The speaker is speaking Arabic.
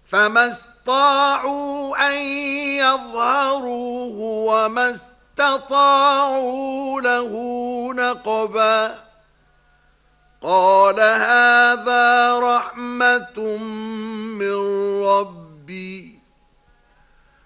فما استطاعوا أن يظهروه وما استطاعوا له نقبا قال هذا رحمة من ربي